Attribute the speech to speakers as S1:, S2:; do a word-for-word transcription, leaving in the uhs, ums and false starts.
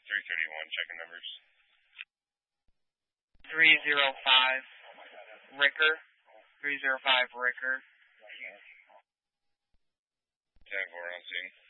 S1: three thirty-one, checking numbers.
S2: three zero five, Ricker. three zero five, Ricker.
S1: ten four on scene.